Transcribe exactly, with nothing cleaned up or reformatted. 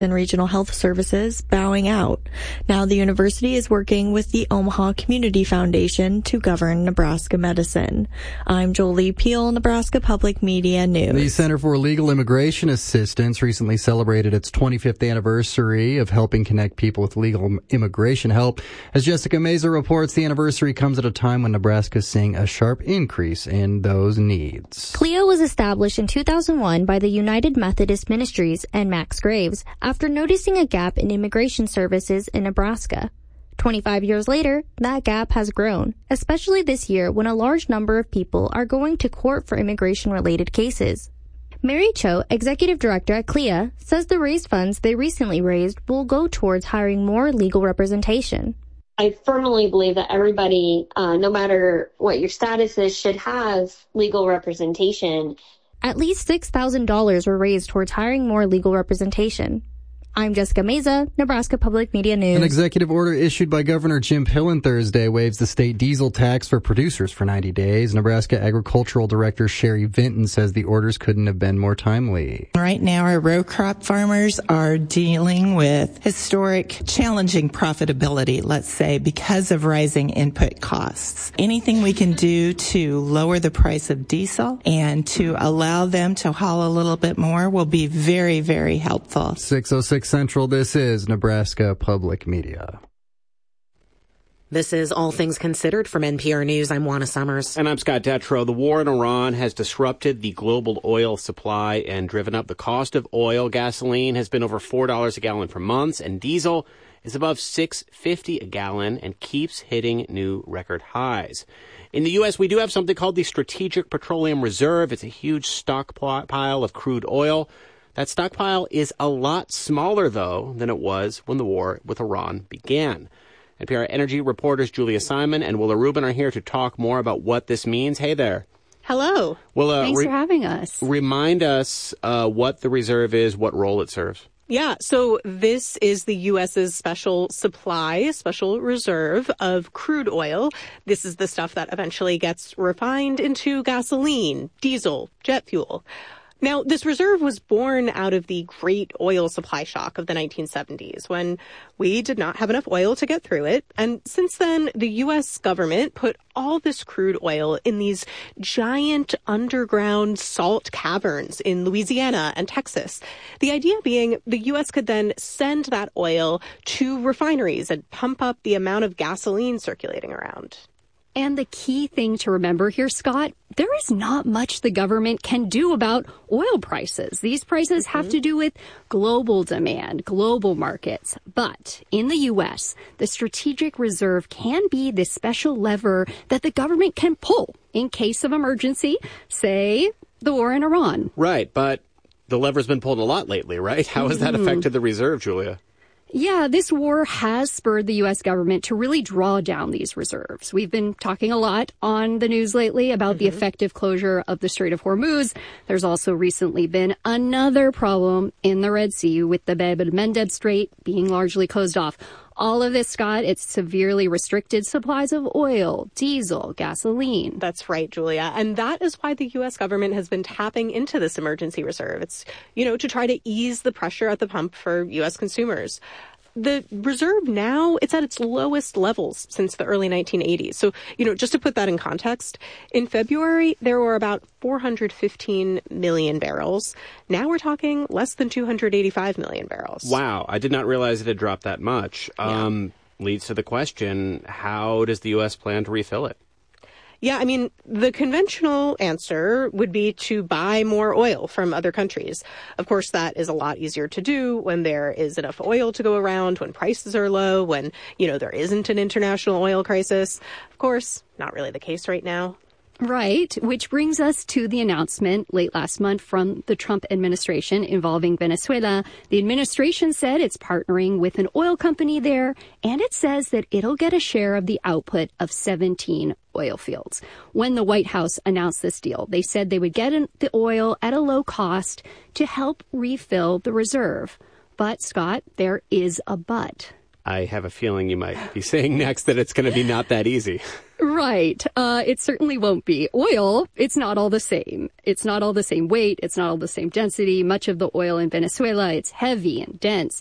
and Regional Health Services bowing out. Now the university is working with the Omaha Community Foundation to govern Nebraska medicine. I'm Jolie Peel, Nebraska Public Media News. The Center for Legal Immigration Assistance recently celebrated its twenty-fifth anniversary of helping connect people with legal immigration help. As Jessica Meza reports, the anniversary comes at a time when Nebraska is seeing a sharp increase in those needs. C L E A was established in two thousand one by the United Methodist Ministries and Max Graves after noticing a gap in immigration services in Nebraska. twenty-five years later, that gap has grown, especially this year when a large number of people are going to court for immigration-related cases. Mary Cho, executive director at C L E A, says the raised funds they recently raised will go towards hiring more legal representation. I firmly believe that everybody, uh, no matter what your status is, should have legal representation. At least six thousand dollars were raised towards hiring more legal representation. I'm Jessica Meza, Nebraska Public Media News. An executive order issued by Governor Jim Pillen Thursday waives the state diesel tax for producers for ninety days. Nebraska Agricultural Director Sherry Vinton says the orders couldn't have been more timely. Right now, our row crop farmers are dealing with historic, challenging profitability, let's say, because of rising input costs. Anything we can do to lower the price of diesel and to allow them to haul a little bit more will be very, very helpful. six oh six Central, this is Nebraska Public Media. This is All Things Considered from N P R News. I'm Juana Summers. And I'm Scott Detrow. The war in Iran has disrupted the global oil supply and driven up the cost of oil. Gasoline has been over four dollars a gallon for months, and diesel is above six dollars and fifty cents a gallon and keeps hitting new record highs. In the U S, we do have something called the Strategic Petroleum Reserve. It's a huge stockpile of crude oil. That stockpile is a lot smaller, though, than it was when the war with Iran began. N P R energy reporters Julia Simon and Willa Rubin are here to talk more about what this means. Hey there. Hello. Willa, Thanks re- for having us. Remind us uh, what the reserve is, what role it serves. Yeah, so this is the U S's special supply, special reserve of crude oil. This is the stuff that eventually gets refined into gasoline, diesel, jet fuel. Now, this reserve was born out of the great oil supply shock of the nineteen seventies, when we did not have enough oil to get through it. And since then, the U S government put all this crude oil in these giant underground salt caverns in Louisiana and Texas. The idea being the U S could then send that oil to refineries and pump up the amount of gasoline circulating around. And the key thing to remember here, Scott, there is not much the government can do about oil prices. These prices mm-hmm. have to do with global demand, global markets. But in the U S, the strategic reserve can be this special lever that the government can pull in case of emergency, say the war in Iran. Right, but the lever's been pulled a lot lately, right? How has that affected the reserve, Julia? Yeah, this war has spurred the U S government to really draw down these reserves. We've been talking a lot on the news lately about mm-hmm. the effective closure of the Strait of Hormuz. There's also recently been another problem in the Red Sea with the Bab el-Mandeb Strait being largely closed off. All of this, Scott, it's severely restricted supplies of oil, diesel, gasoline. That's right, Julia. And that is why the U S government has been tapping into this emergency reserve. It's, you know, to try to ease the pressure at the pump for U S consumers. The reserve now, it's at its lowest levels since the early nineteen eighties. So, you know, just to put that in context, in February, there were about four hundred fifteen million barrels. Now we're talking less than two hundred eighty-five million barrels. Wow. I did not realize it had dropped that much. Yeah. Um, leads to the question, how does the U S plan to refill it? Yeah, I mean, the conventional answer would be to buy more oil from other countries. Of course, that is a lot easier to do when there is enough oil to go around, when prices are low, when, you know, there isn't an international oil crisis. Of course, not really the case right now. Right, which brings us to the announcement late last month from the Trump administration involving Venezuela. The administration said it's partnering with an oil company there, and it says that it'll get a share of the output of seventeen oil fields. When the White House announced this deal, they said they would get the oil at a low cost to help refill the reserve. But, Scott, there is a but. I have a feeling you might be saying next that it's going to be not that easy. Right. Uh, it certainly won't be. Oil, it's not all the same. It's not all the same weight. It's not all the same density. Much of the oil in Venezuela, it's heavy and dense.